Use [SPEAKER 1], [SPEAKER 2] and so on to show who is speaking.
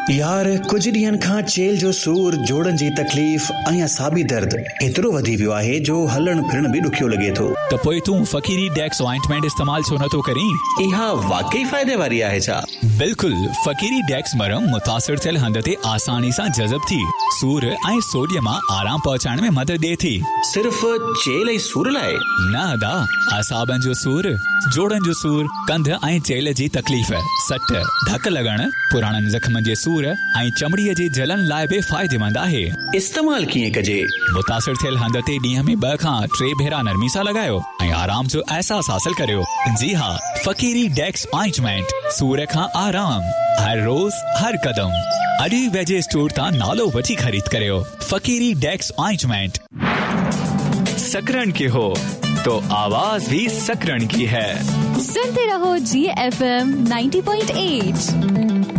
[SPEAKER 1] यार कुछ ॾींहंनि खां चेल जो सूर, जोड़नि जी तकलीफ़ ऐं असाबी दर्द एतिरो वधी वियो आहे जो हलण फिरण बि ॾुखियो लॻे थो।
[SPEAKER 2] त पोइ तूं फ़कीरी डेक्स ऑइंटमेंट इस्तेमाल छो नथो करीं?
[SPEAKER 1] इहा वाकई फ़ाइदे वारी आहे छा?
[SPEAKER 2] बिल्कुलु, फ़कीरी डेक्स मरहम मुतासिर थियल हंध ते आसानी सां जज़ब थी सूर ऐं सोडियम मां आराम पहुचाइण में मदद ॾिए थी।
[SPEAKER 1] सिर्फ़ चेल ऐं सूर लाइ?
[SPEAKER 2] न अदा, असाबनि जो सूर, जोड़नि जो सूर, कंध ऐं चेल जी तकलीफ़, सट, धक लॻण, पुराणनि ज़ख़्मनि जे सूर ऐं चमड़ीअ जी जलन लाइ बि फ़ाइदेमंद आहे।
[SPEAKER 1] इस्तेमाल कीअं कजे?
[SPEAKER 2] मुतासिर थियल हंध ते ॾींहं में 2 खां 3 भेरा नरमी सां लॻायो ऐं आराम जो अहसास हासिल करियो। जी हाँ, फ़कीरी डेक्स ऑइंटमेंट, सूर खां आराम, हर रोज़ हर कदम। अॼु वेझे स्टोर तां नालो वठी ख़रीद करियो। फ़कीरी डेक्स ऑइंटमेंट। सकरण की हो तो आवाज भी सकरण की है।
[SPEAKER 3] सुनते रहो GFM 90.8।